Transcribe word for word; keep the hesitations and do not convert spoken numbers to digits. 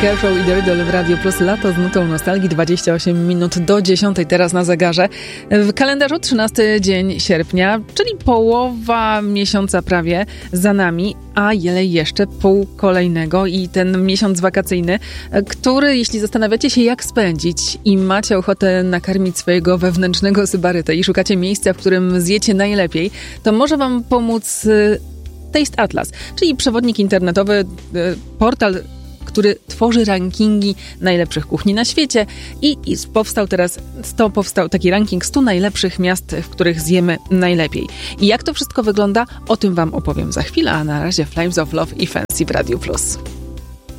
Scarecrow i The Riddle w Radio Plus. Lato z nutą nostalgii, dwadzieścia osiem minut do dziesiątej teraz na zegarze. W kalendarzu trzynasty dzień sierpnia, czyli połowa miesiąca prawie za nami, a jeszcze pół kolejnego i ten miesiąc wakacyjny, który, jeśli zastanawiacie się, jak spędzić i macie ochotę nakarmić swojego wewnętrznego sybarytę i szukacie miejsca, w którym zjecie najlepiej, to może wam pomóc Taste Atlas, czyli przewodnik internetowy, portal, który tworzy rankingi najlepszych kuchni na świecie i, i powstał teraz sto, powstał taki ranking stu najlepszych miast, w których zjemy najlepiej. I jak to wszystko wygląda, o tym wam opowiem za chwilę, a na razie Flames of Love i Fancy w Radiu Plus.